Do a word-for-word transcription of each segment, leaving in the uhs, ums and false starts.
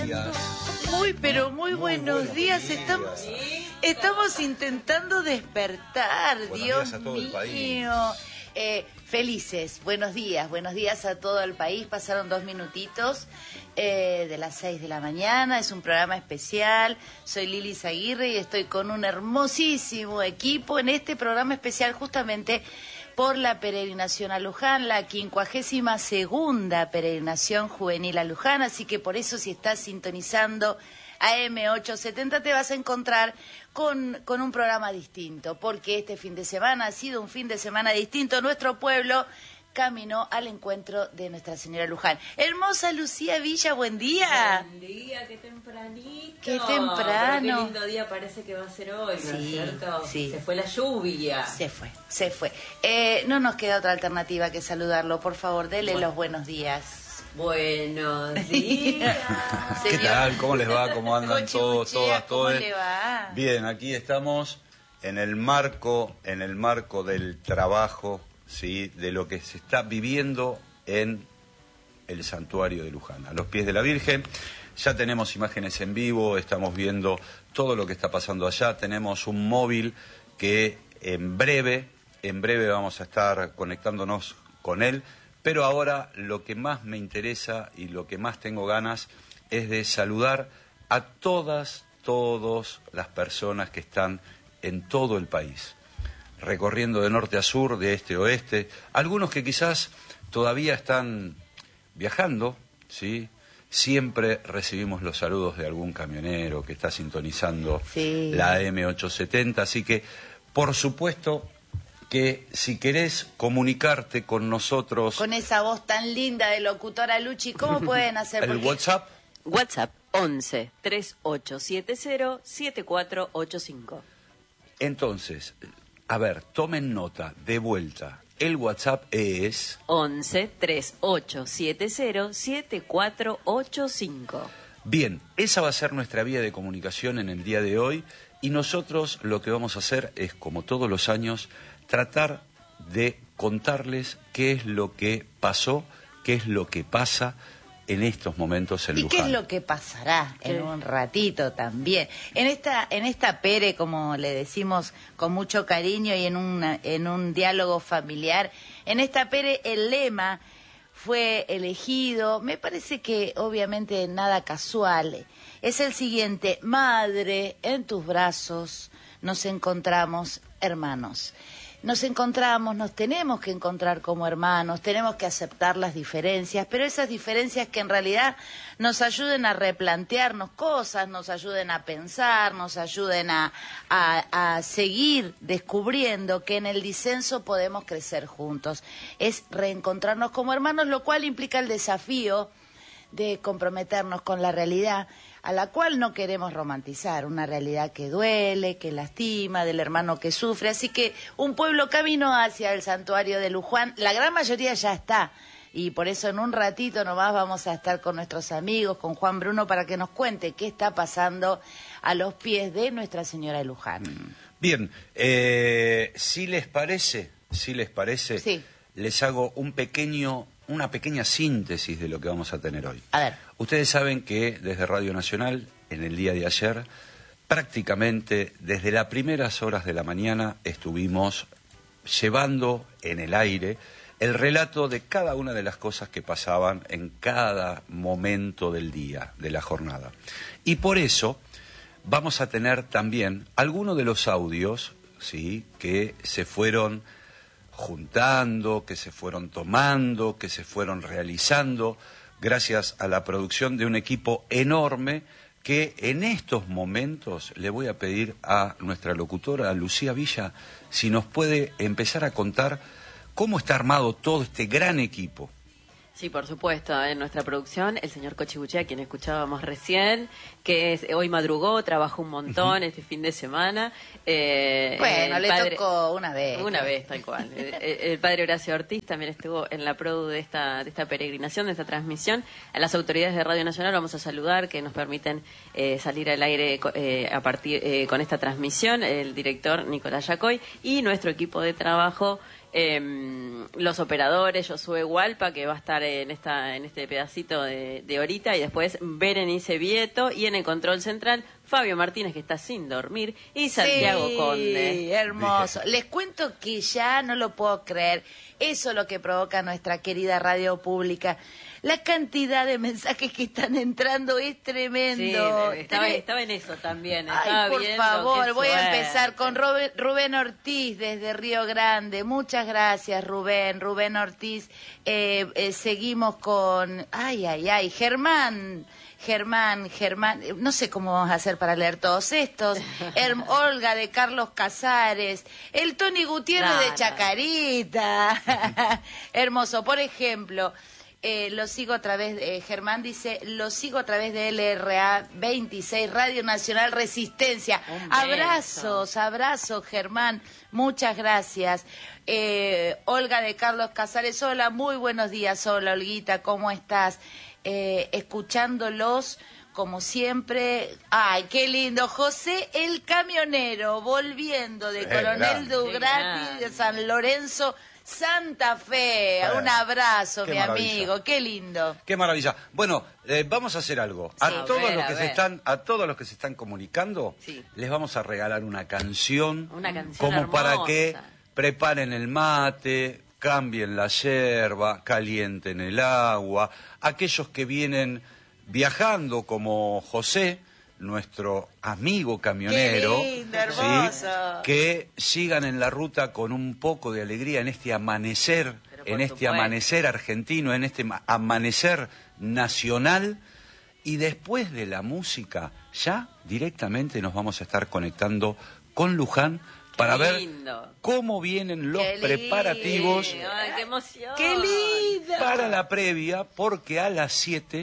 días. Muy, pero muy, Muy buenos, buenos días. días. Estamos, estamos intentando despertar, Buenos Dios días a todo mío. el país. Eh, felices, buenos días, buenos días a todo el país. Pasaron dos minutitos eh, de las seis de la mañana. Es un programa especial. Soy Lili Zaguirre y estoy con un hermosísimo equipo en este programa especial justamente por la peregrinación a Luján, la quincuagésima segunda peregrinación juvenil a Luján. Así que por eso, si estás sintonizando A M ochocientos setenta, te vas a encontrar con, con un programa distinto, porque este fin de semana ha sido un fin de semana distinto. Nuestro pueblo caminó al encuentro de Nuestra Señora Luján. Hermosa Lucía Villa, buen día. Buen día, qué tempranito. Qué temprano. Pero qué lindo día parece que va a ser hoy, ¿no Sí, es cierto? sí. Se fue la lluvia. Se fue, se fue. Eh, no nos queda otra alternativa que saludarlo. Por favor, dele Bueno. los buenos días. Buenos días. ¿Qué Señor. tal? ¿Cómo les va? ¿Cómo andan Coche todos, Buchea, todas, ¿cómo todes? le va? Bien, aquí estamos en el marco, en el marco del trabajo, ¿sí? De lo que se está viviendo en el santuario de Luján, a los pies de la Virgen. Ya tenemos imágenes en vivo, estamos viendo todo lo que está pasando allá. Tenemos un móvil que en breve, en breve vamos a estar conectándonos con él. Pero ahora lo que más me interesa y lo que más tengo ganas es de saludar a todas, todas las personas que están en todo el país, recorriendo de norte a sur, de este a oeste, algunos que quizás todavía están viajando, ¿sí? Siempre recibimos los saludos de algún camionero que está sintonizando Sí. la A M ochocientos setenta, así que, por supuesto, que si querés comunicarte con nosotros... Con esa voz tan linda de locutora Luchi, ¿cómo pueden hacer? El Porque- WhatsApp, WhatsApp once, treinta y ocho setenta, setenta y cuatro ochenta y cinco. entonces, a ver, tomen nota, de vuelta. El WhatsApp es... once, treinta y ocho setenta, setenta y cuatro ochenta y cinco. Bien, esa va a ser nuestra vía de comunicación en el día de hoy y nosotros lo que vamos a hacer es, como todos los años, tratar de contarles qué es lo que pasó, qué es lo que pasa en estos momentos en ¿Y Luján. qué es lo que pasará en ¿Qué? un ratito también? En esta, en esta pere, como le decimos con mucho cariño y en, una, en un diálogo familiar, en esta pere el lema fue elegido, me parece que obviamente nada casual, es el siguiente: Madre, en tus brazos nos encontramos hermanos. Nos encontramos, nos tenemos que encontrar como hermanos, tenemos que aceptar las diferencias, pero esas diferencias que en realidad nos ayuden a replantearnos cosas, nos ayuden a pensar, nos ayuden a, a, a seguir descubriendo que en el disenso podemos crecer juntos. Es reencontrarnos como hermanos, lo cual implica el desafío de comprometernos con la realidad, a la cual no queremos romantizar, una realidad que duele, que lastima, del hermano que sufre. Así que un pueblo caminó hacia el santuario de Luján, la gran mayoría ya está, y por eso en un ratito nomás vamos a estar con nuestros amigos, con Juan Bruno, para que nos cuente qué está pasando a los pies de Nuestra Señora de Luján. Bien, eh, si les parece, si les parece, Sí. les hago un pequeño, una pequeña síntesis de lo que vamos a tener hoy. A ver. Ustedes saben que desde Radio Nacional, en el día de ayer, prácticamente desde las primeras horas de la mañana estuvimos llevando en el aire el relato de cada una de las cosas que pasaban en cada momento del día, de la jornada. Y por eso vamos a tener también algunos de los audios, ¿sí?, que se fueron juntando, que se fueron tomando, que se fueron realizando, gracias a la producción de un equipo enorme que en estos momentos le voy a pedir a nuestra locutora, a Lucía Villa, si nos puede empezar a contar cómo está armado todo este gran equipo. Sí, por supuesto, en nuestra producción, el señor Coche Buchea, quien escuchábamos recién, que es, hoy madrugó, trabajó un montón uh-huh. este fin de semana. Eh, bueno, le padre, tocó una vez. Una vez, tal cual. el, el padre Horacio Ortiz también estuvo en la produ de esta, de esta peregrinación, de esta transmisión. A las autoridades de Radio Nacional vamos a saludar, que nos permiten eh, salir al aire eh, a partir eh, con esta transmisión, el director Nicolás Yacoy y nuestro equipo de trabajo, Eh, los operadores, Josué Hualpa, que va a estar en esta en este pedacito de, de horita, y después Berenice Vieto, y en el control central Fabio Martínez, que está sin dormir, y Santiago sí, Conde. Hermoso. Les cuento que ya no lo puedo creer. Eso es lo que provoca nuestra querida radio pública. La cantidad de mensajes que están entrando es tremendo. Sí, estaba, Tre- estaba en eso también. Ay, Estaba por viendo, favor, qué voy a suerte. empezar con Rubén, Rubén Ortiz desde Río Grande. Muchas gracias, Rubén. Rubén Ortiz. Eh, eh, seguimos con... Ay, ay, ay. Germán. Germán, Germán, eh, no sé cómo vamos a hacer para leer todos estos. Herm- Olga de Carlos Casares. El Tony Gutiérrez No, de no. Chacarita. Hermoso. Por ejemplo... Eh, lo sigo a través, eh, Germán dice, lo sigo a través de L R A veintiséis, Radio Nacional Resistencia. Un beso. Abrazos, abrazos, Germán, muchas gracias. Eh, Olga de Carlos Casares, hola, muy buenos días, hola, Olguita, ¿cómo estás? Eh, escuchándolos, como siempre, ay, qué lindo, José el Camionero, volviendo de Eh, Coronel grande. Dugrati de Qué San Lorenzo, Santa Fe. Eh, Un abrazo, qué mi maravilla. amigo, qué lindo. Qué maravilla. Bueno, eh, vamos a hacer algo. A Sí. todos A ver, los a que se ver. están, a todos los que se están comunicando, Sí. les vamos a regalar una canción, Una canción como para hermosa. que preparen el mate, cambien la yerba, calienten el agua. Aquellos que vienen viajando, como José, nuestro amigo camionero, Qué lindo, hermoso. que sigan en la ruta con un poco de alegría en este amanecer, Pero por en este supuesto. amanecer argentino, en este ma- amanecer nacional, y después de la música ya directamente nos vamos a estar conectando con Luján para ver lindo. cómo vienen los Qué lindo. preparativos Ay, qué emoción. ¡Qué lindo! para la previa, porque a las siete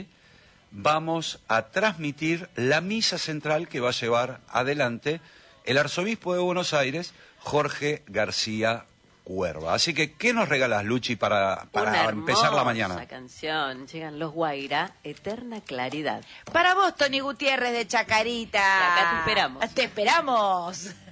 vamos a transmitir la misa central que va a llevar adelante el arzobispo de Buenos Aires, Jorge García Cuerva. Así que, ¿qué nos regalas, Luchi, para, para Una empezar la hermosa mañana? canción. Llegan los Guairá, Eterna Claridad. Para vos, Tony Gutiérrez de Chacarita. Y acá te esperamos. Te esperamos.